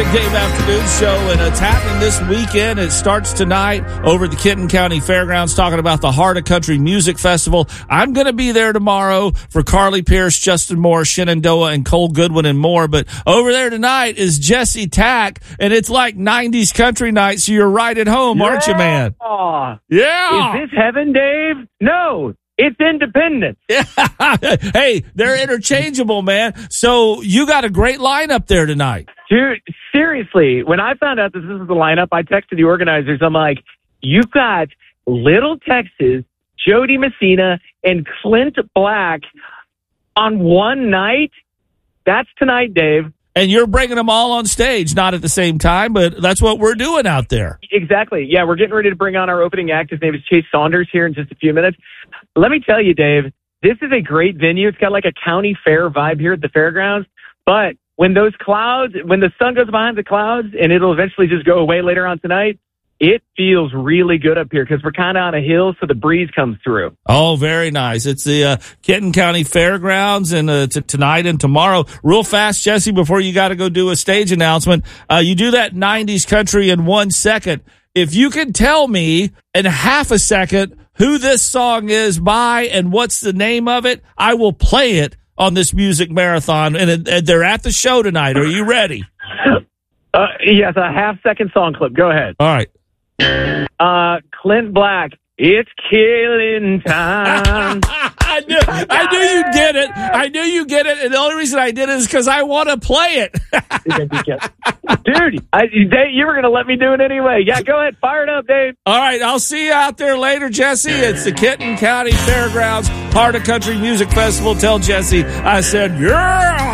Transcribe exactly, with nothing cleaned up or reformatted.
Dave Afternoon Show, and it's happening this weekend. It starts tonight over at the Kenton County Fairgrounds, talking about the Heart of Country Music Festival. I'm going to be there tomorrow for Carly Pierce, Justin Moore, Shenandoah, and Cole Goodwin, and more. But over there tonight is Jesse Tack, and it's like nineties country night, so you're right at home, yeah. aren't you, man? Yeah. Is this heaven, Dave? No. It's Independence. Yeah. Hey, they're interchangeable, man. So you got a great lineup there tonight. Dude, seriously, when I found out that this was the lineup, I texted the organizers. I'm like, you've got Little Texas, Jody Messina, and Clint Black on one night? That's tonight, Dave. And you're bringing them all on stage, not at the same time, but that's what we're doing out there. Exactly. Yeah, we're getting ready to bring on our opening act. His name is Chase Saunders here in just a few minutes. Let me tell you, Dave, this is a great venue. It's got like a county fair vibe here at the fairgrounds. But when those clouds, when the sun goes behind the clouds, and it'll eventually just go away later on tonight, it feels really good up here because we're kind of on a hill, so the breeze comes through. Oh, very nice. It's the uh, Kenton County Fairgrounds, and uh, t- tonight and tomorrow. Real fast, Jesse, before you got to go do a stage announcement, uh, you do that nineties country in one second. If you can tell me in half a second who this song is by and what's the name of it, I will play it on this music marathon, and, it, and they're at the show tonight. Are you ready? Uh, yes, a half-second song clip. Go ahead. All right. Uh, Clint Black, it's killing time. I knew, I knew you did it. I knew you get it, and the only reason I did it is because I want to play it. Dude, I, Dave, you were going to let me do it anyway. Yeah, go ahead. Fire it up, Dave. All right, I'll see you out there later, Jesse. It's the Kenton County Fairgrounds Heart of Country Music Festival. Tell Jesse I said, yeah.